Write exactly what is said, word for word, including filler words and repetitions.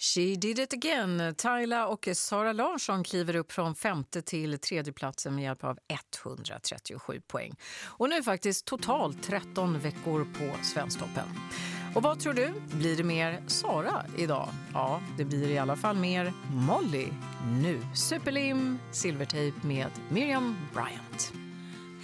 She did it again. Tyla och Sara Larsson kliver upp från femte till tredje platsen med hjälp av etthundratrettiosju poäng. Och nu faktiskt totalt tretton veckor på Svensktoppen. Och vad tror du? Blir det mer Sara idag? Ja, det blir i alla fall mer Molly nu. Superlim, Silvertape med Miriam Bryant.